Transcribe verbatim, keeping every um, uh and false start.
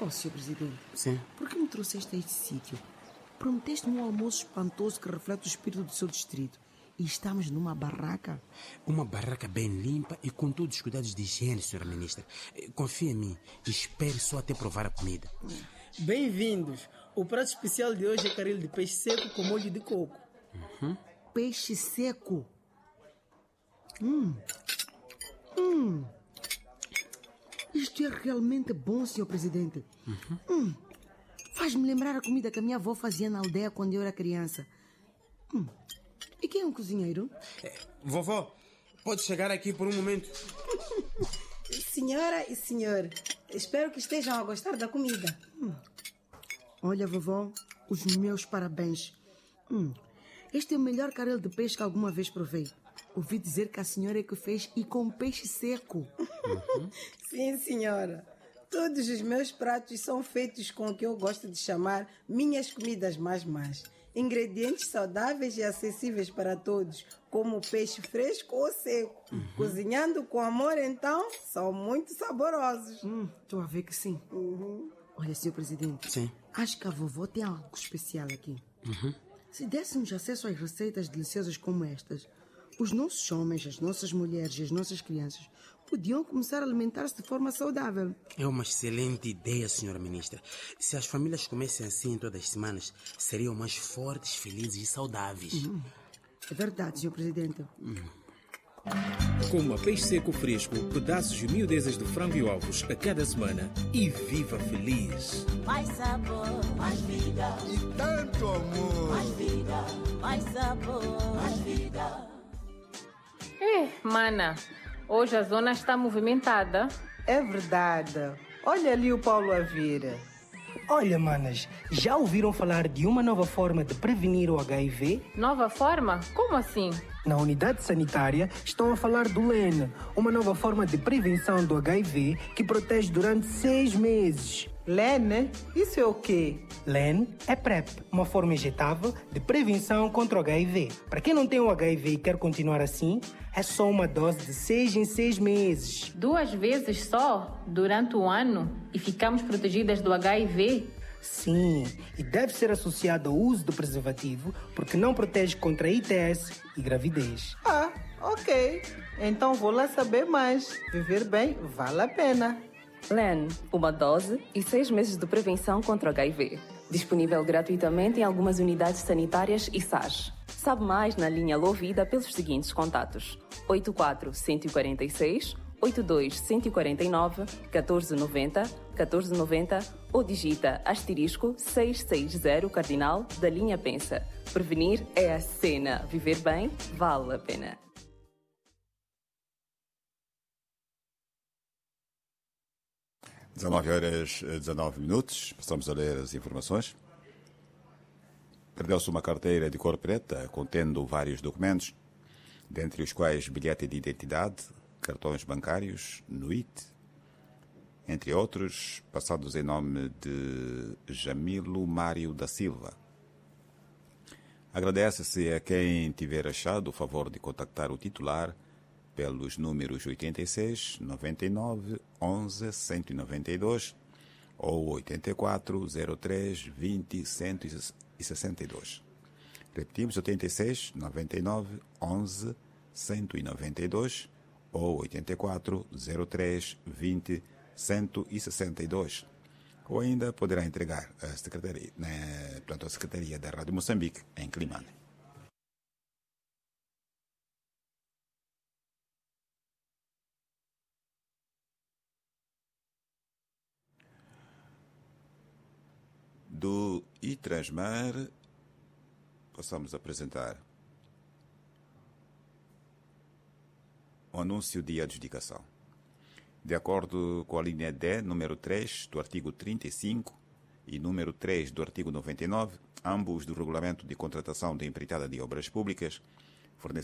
Oh, senhor Presidente. Sim. Por que me trouxeste a este sítio? Prometeste-me um almoço espantoso que reflete o espírito do seu distrito. E estamos numa barraca. Uma barraca bem limpa e com todos os cuidados de higiene, senhora Ministra. Confia em mim. Espere só até provar a comida. Bem-vindos. O prato especial de hoje é caril de peixe seco com molho de coco. Uhum. Peixe seco? Hum. Hum. Isto é realmente bom, senhor Presidente. Uhum. Hum. Faz-me lembrar a comida que a minha avó fazia na aldeia quando eu era criança. Hum. E quem é um cozinheiro? É, vovó, pode chegar aqui por um momento? Senhora e senhor, espero que estejam a gostar da comida. Hum. Olha, vovó, os meus parabéns. Hum. Este é o melhor caril de peixe que alguma vez provei. Ouvi dizer que a senhora é que fez e com peixe seco. Uhum. Sim, senhora. Todos os meus pratos são feitos com o que eu gosto de chamar minhas comidas mais más. Ingredientes saudáveis e acessíveis para todos, como peixe fresco ou seco. Uhum. Cozinhando com amor, então, são muito saborosos. Estou hum, a ver que sim. Uhum. Olha, senhor Presidente, sim. Acho que a vovó tem algo especial aqui. Uhum. Se dessemos acesso às receitas deliciosas como estas, os nossos homens, as nossas mulheres e as nossas crianças podiam começar a alimentar-se de forma saudável. É uma excelente ideia, senhora Ministra. Se as famílias comessem assim todas as semanas, seriam mais fortes, felizes e saudáveis. Uhum. É verdade, senhor Presidente. Uhum. Coma peixe seco fresco, pedaços e miudezas de frango e ovos a cada semana e viva feliz. Mais sabor, mais vida. E tanto amor. Mais vida, mais sabor, mais vida. Eh, mana, hoje a zona está movimentada. É verdade. Olha ali o Paulo Avira. Olha, manas, já ouviram falar de uma nova forma de prevenir o H I V? Nova forma? Como assim? Na unidade sanitária estão a falar do L E N, uma nova forma de prevenção do H I V que protege durante seis meses. L E N? Isso é o quê? L E N é PrEP, uma forma injetável de prevenção contra o H I V. Para quem não tem o H I V e quer continuar assim, é só uma dose de seis em seis meses. Duas vezes só, durante o ano, e ficamos protegidas do H I V? Sim, e deve ser associado ao uso do preservativo, porque não protege contra I T S e gravidez. Ah, ok. Então vou lá saber mais. Viver bem vale a pena. L E N, uma dose e seis meses de prevenção contra o H I V. Disponível gratuitamente em algumas unidades sanitárias e S A S. Sabe mais na linha Lovida pelos seguintes contatos: oito quatro um quatro seis, oito dois um quatro nove, um quatro nove zero, um quatro nove zero ou digita asterisco seiscentos e sessenta cardinal da linha Pensa. Prevenir é a cena. Viver bem vale a pena. dezanove horas e dezanove minutos, passamos a ler as informações. Perdeu-se uma carteira de cor preta contendo vários documentos, dentre os quais bilhete de identidade, cartões bancários, N U I T, entre outros, passados em nome de Jamilo Mário da Silva. Agradece-se a quem tiver achado o favor de contactar o titular pelos números oitenta e seis, noventa e nove, onze, cento e noventa e dois ou oitenta e quatro, zero três, vinte, cento e sessenta e dois. Repetimos, oitenta e seis, noventa e nove, onze, cento e noventa e dois ou oitenta e quatro, zero três, vinte, cento e sessenta e dois. Ou ainda poderá entregar a Secretaria, né, portanto, a Secretaria da Rádio Moçambique em Climane. Do iTransmar, passamos a apresentar o anúncio de adjudicação. De acordo com a linha D, número três do artigo trinta e cinco e número três do artigo noventa e nove, ambos do Regulamento de Contratação de Empreitada de Obras Públicas,